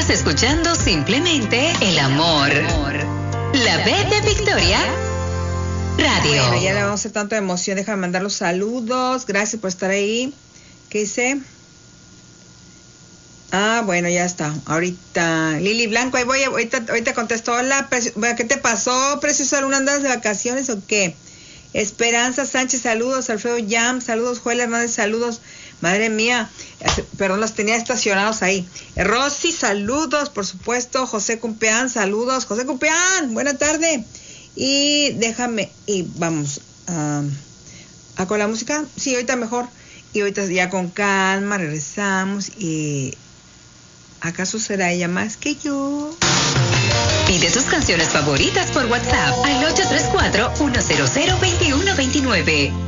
Estás escuchando simplemente el amor. La B de Victoria Radio. Bueno, ya le vamos a hacer tanto de emoción. Déjame mandar los saludos. Gracias por estar ahí. ¿Qué dice? Bueno, ya está. Ahorita. Lili Blanco, ahí voy. Ahorita contesto. Hola, ¿qué te pasó, preciosa luna? ¿Andas de vacaciones o qué? Esperanza Sánchez, saludos. Alfredo Yam, saludos. Joel Hernández, saludos. Madre mía, perdón, los tenía estacionados ahí. Rosy, saludos, por supuesto. José Cumpeán, saludos. José Cumpeán, buena tarde. Y déjame, y vamos a con la música. Sí, ahorita mejor. Y ahorita ya con calma regresamos. Y ¿acaso será ella más que yo? Pide tus canciones favoritas por WhatsApp al 834-100-2129.